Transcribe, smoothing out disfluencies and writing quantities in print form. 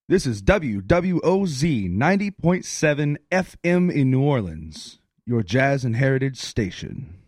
This is WWOZ 90.7 FM in New Orleans, your jazz and heritage station.